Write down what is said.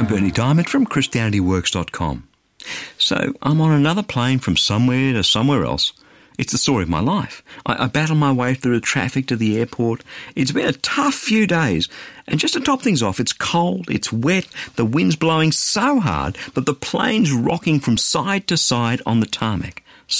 Bernie Diamond from ChristianityWorks.com. So I'm on another plane from somewhere to somewhere else. It's the story of my life. I battle my way through the traffic to the airport. It's been a tough few days. And just to top things off, it's cold, it's wet, the wind's blowing so hard that the plane's rocking from side to side on the tarmac.